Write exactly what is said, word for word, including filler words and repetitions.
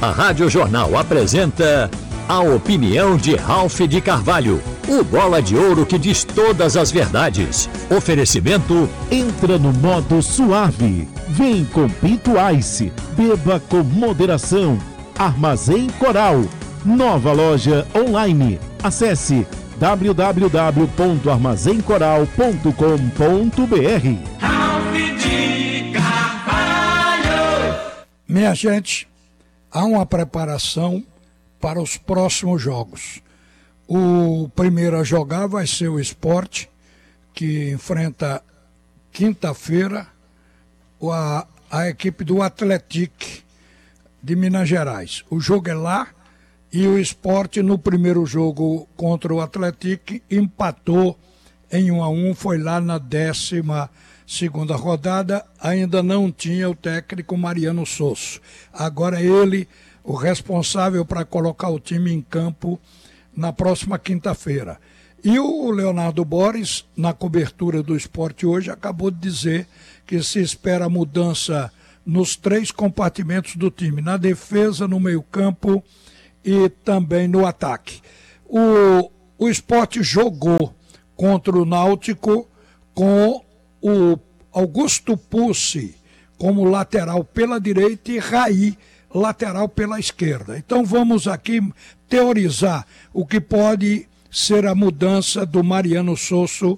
A Rádio Jornal apresenta a opinião de Ralph de Carvalho, o bola de ouro que diz todas as verdades. Oferecimento: entra no modo suave. Vem com Pinto Ice. Beba com moderação. Armazém Coral. Nova loja online. Acesse w w w ponto armazém coral ponto com ponto b r. Ralph de Carvalho. Minha gente, há uma preparação para os próximos jogos. O primeiro a jogar vai ser o Sport, que enfrenta quinta-feira a, a equipe do Atlético de Minas Gerais. O jogo é lá e o Sport, no primeiro jogo contra o Atlético, empatou em um a um, foi lá na décima segunda rodada, ainda não tinha o técnico Mariano Sosso. Agora ele, o responsável para colocar o time em campo na próxima quinta-feira. E o Leonardo Boris, na cobertura do Sport hoje, acabou de dizer que se espera mudança nos três compartimentos do time, na defesa, no meio-campo e também no ataque. O, o Sport jogou contra o Náutico com o Augusto Pucci como lateral pela direita e Raí lateral pela esquerda. Então vamos aqui teorizar o que pode ser a mudança do Mariano Sosso